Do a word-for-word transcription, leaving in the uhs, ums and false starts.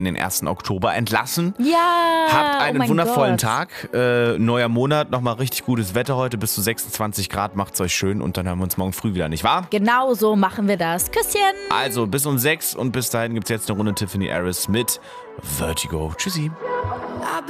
in den ersten Oktober entlassen. Ja. Habt einen oh mein wundervollen Gott. Tag. Äh, neuer Monat, nochmal richtig gutes Wetter heute. Bis zu sechsundzwanzig Grad. Macht's euch schön und dann hören wir uns morgen früh wieder, nicht wahr? Genau so machen wir das. Küsschen. Also bis um sechs und bis dahin gibt's jetzt eine Runde Tiffany Harris mit Vertigo. Tschüssi.